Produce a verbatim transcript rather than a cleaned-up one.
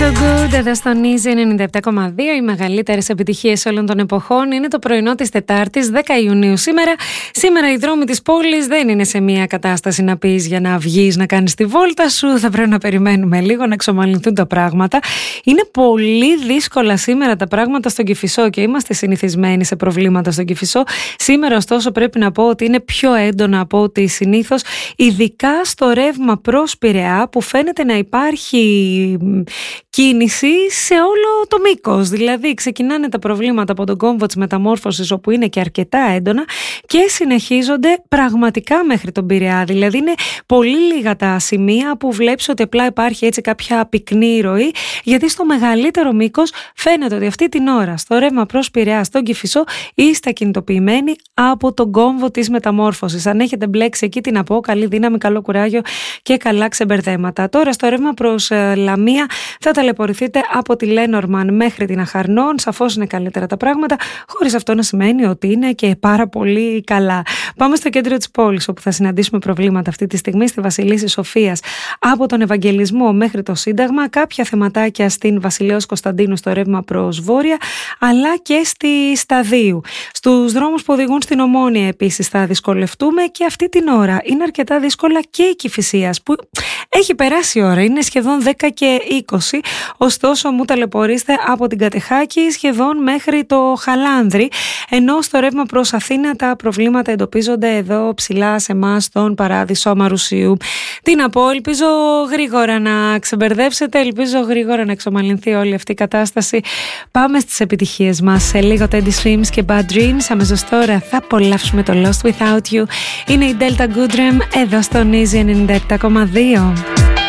So good, εδώ στον Easy ενενήντα επτά κόμμα δύο. Οι μεγαλύτερες επιτυχίες όλων των εποχών. Είναι το πρωινό της Τετάρτης, δέκα Ιουνίου σήμερα. Σήμερα οι δρόμοι της πόλης δεν είναι σε μια κατάσταση να πεις για να βγεις να κάνεις τη βόλτα σου. Θα πρέπει να περιμένουμε λίγο να εξομαλυνθούν τα πράγματα. Είναι πολύ δύσκολα σήμερα τα πράγματα στον Κηφισό και είμαστε συνηθισμένοι σε προβλήματα στον Κηφισό. Σήμερα, ωστόσο, πρέπει να πω ότι είναι πιο έντονα από ό,τι συνήθως, ειδικά στο ρεύμα προς Πειραιά, που φαίνεται να υπάρχει κίνηση σε όλο το μήκος. Δηλαδή ξεκινάνε τα προβλήματα από τον κόμβο της μεταμόρφωσης, όπου είναι και αρκετά έντονα, και συνεχίζονται πραγματικά μέχρι τον Πειραιά. Δηλαδή είναι πολύ λίγα τα σημεία που βλέπεις ότι απλά υπάρχει έτσι κάποια πυκνή ροή, γιατί στο μεγαλύτερο μήκος φαίνεται ότι αυτή την ώρα στο ρεύμα προς Πειραιά, στον Κηφισό, είστε κινητοποιημένοι από τον κόμβο της μεταμόρφωσης. Αν έχετε μπλέξει εκεί, τι να πω, καλή δύναμη, καλό κουράγιο και καλά ξεμπερδέματα. Τώρα στο ρεύμα προς ε, Λαμία θα ταλαιπωρηθείτε από τη Λένормαν μέχρι την Αχαρνών. Σαφώς είναι καλύτερα τα πράγματα, χωρίς αυτό να σημαίνει ότι είναι και πάρα πολύ καλά. Πάμε στο κέντρο της πόλης, όπου θα συναντήσουμε προβλήματα αυτή τη στιγμή στη Βασιλίσσης Σοφίας από τον Ευαγγελισμό μέχρι το Σύνταγμα. Κάποια θεματάκια στην Βασιλέως Κωνσταντίνου στο ρεύμα προς Βόρεια, αλλά και στη Σταδίου. Στους δρόμους που οδηγούν στην Ομόνια επίσης θα δυσκολευτούμε, και αυτή την ώρα είναι αρκετά δύσκολα και η Κηφισίας, που έχει περάσει η ώρα, είναι σχεδόν δέκα και είκοσι, ωστόσο μου ταλαιπωρείστε από την Κατεχάκη σχεδόν μέχρι το Χαλάνδρη, ενώ στο ρεύμα προς Αθήνα τα προβλήματα εντοπίζονται εδώ ψηλά σε εμάς στον Παράδεισο Αμαρουσίου. Τι να πω, ελπίζω γρήγορα να ξεμπερδέψετε, ελπίζω γρήγορα να εξομαλυνθεί όλη αυτή η κατάσταση. Πάμε στις επιτυχίες μας. Σε λίγο Teddy Swims και Bad Dreams. Αμέσως τώρα θα απολαύσουμε το Lost Without You. Είναι η Delta Goodrem εδώ στον Easy ενενήντα επτά κόμμα δύο.